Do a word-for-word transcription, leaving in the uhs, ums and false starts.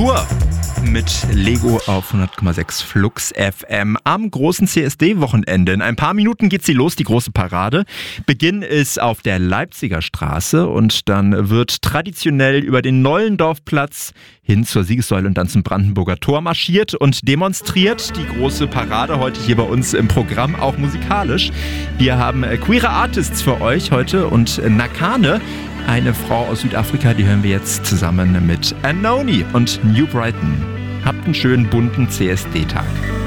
Tour mit Lego auf hundert Komma sechs Flux F M am großen C S D-Wochenende. In ein paar Minuten geht sie los, die große Parade. Beginn ist auf der Leipziger Straße und dann wird traditionell über den Nollendorfplatz hin zur Siegessäule und dann zum Brandenburger Tor marschiert und demonstriert. Die große Parade heute hier bei uns im Programm, auch musikalisch. Wir haben queere Artists für euch heute und Nakane, eine Frau aus Südafrika, die hören wir jetzt zusammen mit Anoni und New Brighton. Habt einen schönen bunten C S D-Tag.